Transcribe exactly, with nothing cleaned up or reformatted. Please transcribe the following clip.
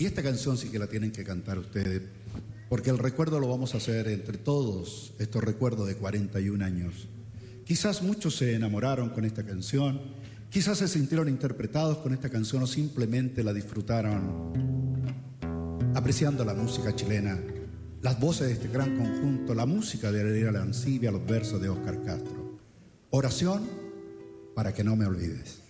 Y esta canción sí que la tienen que cantar ustedes, porque el recuerdo lo vamos a hacer entre todos, estos recuerdos de cuarenta y un años. Quizás muchos se enamoraron con esta canción, quizás se sintieron interpretados con esta canción o simplemente la disfrutaron apreciando la música chilena, las voces de este gran conjunto, la música de Ariel Arancibia, los versos de Óscar Castro. Oración para que no me olvides.